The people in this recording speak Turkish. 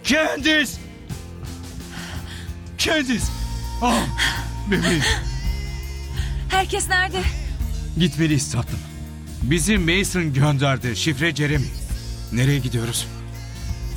Candice! Candice! Ah, bebeğim. Herkes nerede? Gitmeliyiz tatlım. Bizi Mason gönderdi. Şifre Jeremy. Nereye gidiyoruz?